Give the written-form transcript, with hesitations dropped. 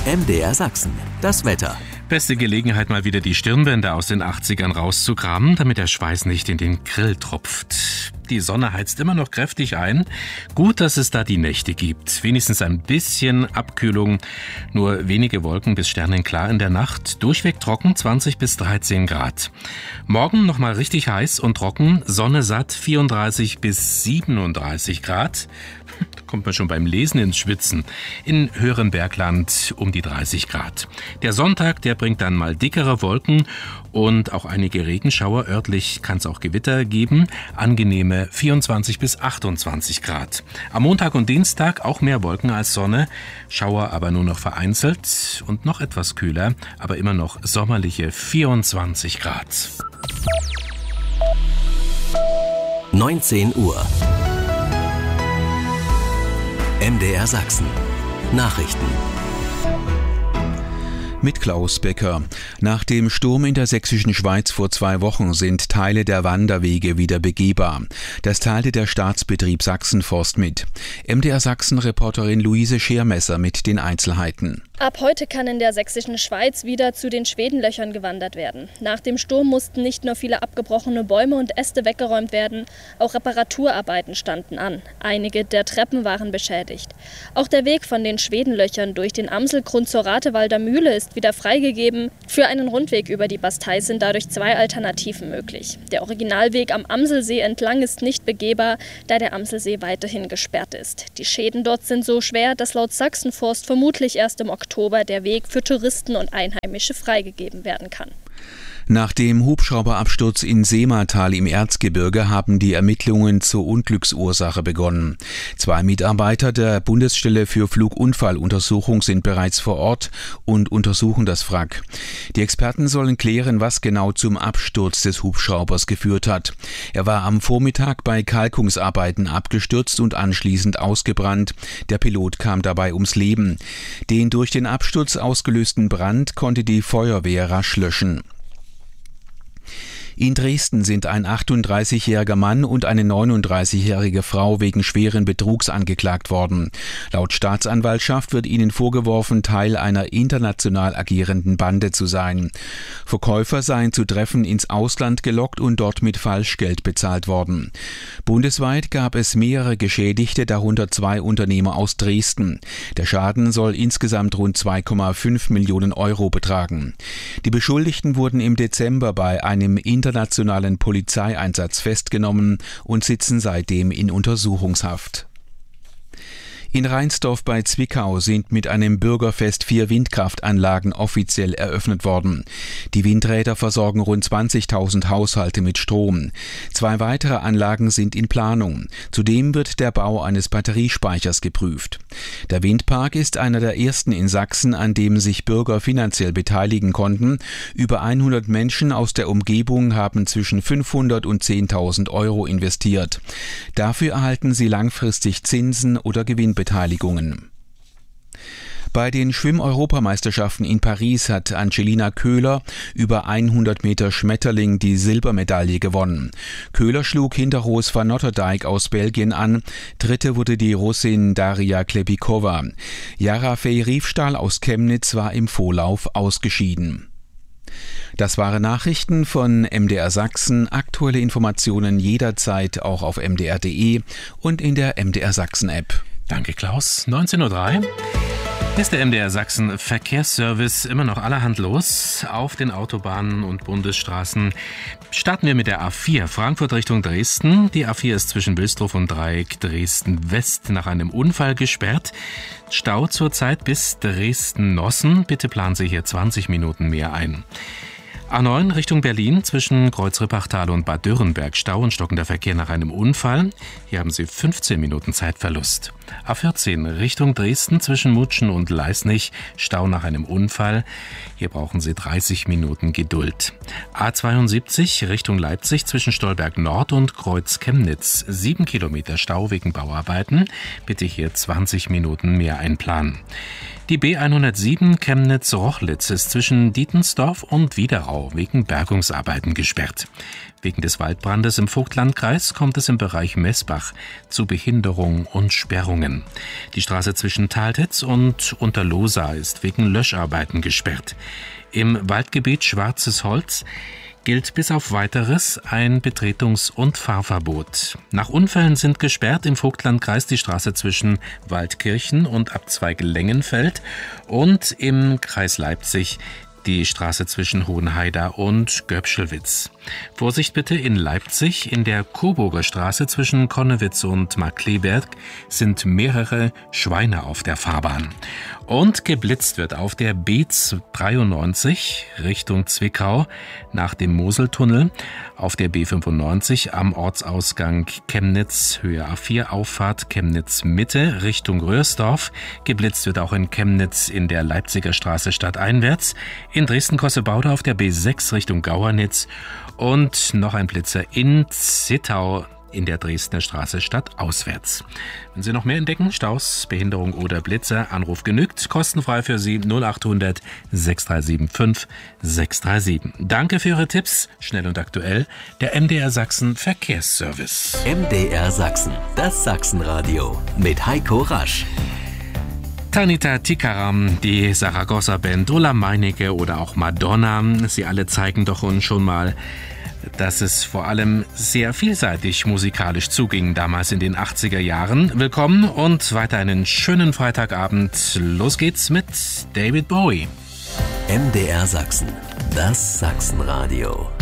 MDR Sachsen. Das Wetter. Beste Gelegenheit, mal wieder die Stirnbänder aus den 80ern rauszukramen, damit der Schweiß nicht in den Grill tropft. Die Sonne heizt immer noch kräftig ein. Gut, dass es da die Nächte gibt. Wenigstens ein bisschen Abkühlung. Nur wenige Wolken bis sternenklar in der Nacht. Durchweg trocken, 20 bis 13 Grad. Morgen nochmal richtig heiß und trocken. Sonne satt, 34 bis 37 Grad. Da kommt man schon beim Lesen ins Schwitzen. In höherem Bergland um die 30 Grad. Der Sonntag, der bringt dann mal dickere Wolken und auch einige Regenschauer. Örtlich kann es auch Gewitter geben. Angenehme 24 bis 28 Grad. Am Montag und Dienstag auch mehr Wolken als Sonne. Schauer aber nur noch vereinzelt und noch etwas kühler, aber immer noch sommerliche 24 Grad. 19 Uhr. MDR Sachsen. Nachrichten. Mit Klaus Becker. Nach dem Sturm in der sächsischen Schweiz vor 2 Wochen sind Teile der Wanderwege wieder begehbar. Das teilte der Staatsbetrieb Sachsenforst mit. MDR Sachsen-Reporterin Luise Schermesser mit den Einzelheiten. Ab heute kann in der sächsischen Schweiz wieder zu den Schwedenlöchern gewandert werden. Nach dem Sturm mussten nicht nur viele abgebrochene Bäume und Äste weggeräumt werden, auch Reparaturarbeiten standen an. Einige der Treppen waren beschädigt. Auch der Weg von den Schwedenlöchern durch den Amselgrund zur Ratewalder Mühle ist wieder freigegeben. Für einen Rundweg über die Bastei sind dadurch 2 Alternativen möglich. Der Originalweg am Amselsee entlang ist nicht begehbar, da der Amselsee weiterhin gesperrt ist. Die Schäden dort sind so schwer, dass laut Sachsenforst vermutlich erst im Oktober der Weg für Touristen und Einheimische freigegeben werden kann. Nach dem Hubschrauberabsturz in Seematal im Erzgebirge haben die Ermittlungen zur Unglücksursache begonnen. 2 Mitarbeiter der Bundesstelle für Flugunfalluntersuchung sind bereits vor Ort und untersuchen das Wrack. Die Experten sollen klären, was genau zum Absturz des Hubschraubers geführt hat. Er war am Vormittag bei Kalkungsarbeiten abgestürzt und anschließend ausgebrannt. Der Pilot kam dabei ums Leben. Den durch den Absturz ausgelösten Brand konnte die Feuerwehr rasch löschen. In Dresden sind ein 38-jähriger Mann und eine 39-jährige Frau wegen schweren Betrugs angeklagt worden. Laut Staatsanwaltschaft wird ihnen vorgeworfen, Teil einer international agierenden Bande zu sein. Verkäufer seien zu Treffen ins Ausland gelockt und dort mit Falschgeld bezahlt worden. Bundesweit gab es mehrere Geschädigte, darunter 2 Unternehmer aus Dresden. Der Schaden soll insgesamt rund 2,5 Millionen Euro betragen. Die Beschuldigten wurden im Dezember bei einem internationalen Polizeieinsatz festgenommen und sitzen seitdem in Untersuchungshaft. In Reinsdorf bei Zwickau sind mit einem Bürgerfest 4 Windkraftanlagen offiziell eröffnet worden. Die Windräder versorgen rund 20.000 Haushalte mit Strom. 2 weitere Anlagen sind in Planung. Zudem wird der Bau eines Batteriespeichers geprüft. Der Windpark ist einer der ersten in Sachsen, an dem sich Bürger finanziell beteiligen konnten. Über 100 Menschen aus der Umgebung haben zwischen 500 und 10.000 Euro investiert. Dafür erhalten sie langfristig Zinsen oder Gewinnbeteiligungen. Bei den Schwimm-Europameisterschaften in Paris hat Angelina Köhler über 100 Meter Schmetterling die Silbermedaille gewonnen. Köhler schlug hinter Roos van Notterdijk aus Belgien an. Dritte wurde die Russin Daria Klepikova. Jara Fey-Riefstahl aus Chemnitz war im Vorlauf ausgeschieden. Das waren Nachrichten von MDR Sachsen. Aktuelle Informationen jederzeit auch auf mdr.de und in der MDR Sachsen App. Danke, Klaus. 19:03 Uhr. Ist der MDR Sachsen Verkehrsservice immer noch allerhand los auf den Autobahnen und Bundesstraßen. Starten wir mit der A4 Frankfurt Richtung Dresden. Die A4 ist zwischen Wilsdruff und Dreieck Dresden West nach einem Unfall gesperrt. Stau zurzeit bis Dresden-Nossen. Bitte planen Sie hier 20 Minuten mehr ein. A9 Richtung Berlin zwischen Kreuzrippachtal und Bad Dürrenberg Stau und stockender Verkehr nach einem Unfall. Hier haben Sie 15 Minuten Zeitverlust. A14 Richtung Dresden zwischen Mutschen und Leisnig Stau nach einem Unfall. Hier brauchen Sie 30 Minuten Geduld. A72 Richtung Leipzig zwischen Stolberg Nord und Kreuz Chemnitz 7 Kilometer Stau wegen Bauarbeiten. Bitte hier 20 Minuten mehr einplanen. Die B107 Chemnitz-Rochlitz ist zwischen Dietensdorf und Wiederau wegen Bergungsarbeiten gesperrt. Wegen des Waldbrandes im Vogtlandkreis kommt es im Bereich Messbach zu Behinderung und Sperrungen. Die Straße zwischen Taltitz und Unterlohsa ist wegen Löscharbeiten gesperrt. Im Waldgebiet Schwarzes Holz gilt bis auf Weiteres ein Betretungs- und Fahrverbot. Nach Unfällen sind gesperrt im Vogtlandkreis die Straße zwischen Waldkirchen und Abzweig Lengenfeld und im Kreis Leipzig die Straße zwischen Hohenhaida und Göpschelwitz. Vorsicht bitte in Leipzig, in der Coburger Straße zwischen Konnewitz und Markkleeberg sind mehrere Schweine auf der Fahrbahn. Und geblitzt wird auf der B93 Richtung Zwickau nach dem Moseltunnel, auf der B95 am Ortsausgang Chemnitz Höhe A4 Auffahrt Chemnitz Mitte Richtung Röhrsdorf. Geblitzt wird auch in Chemnitz in der Leipziger Straße stadteinwärts, in Dresden-Kossebaude auf der B6 Richtung Gauernitz und noch ein Blitzer in Zittau in der Dresdner Straße stadtauswärts. Wenn Sie noch mehr entdecken, Staus, Behinderung oder Blitzer, Anruf genügt, kostenfrei für Sie 0800 6375 637. Danke für Ihre Tipps, schnell und aktuell, der MDR Sachsen Verkehrsservice. MDR Sachsen, das Sachsenradio mit Heiko Rasch. Tanita Tikaram, die Saragossa-Band, Ulla Meinecke oder auch Madonna, sie alle zeigen doch uns schon mal, dass es vor allem sehr vielseitig musikalisch zuging, damals in den 80er Jahren. Willkommen und weiter einen schönen Freitagabend. Los geht's mit David Bowie. MDR Sachsen, das Sachsenradio.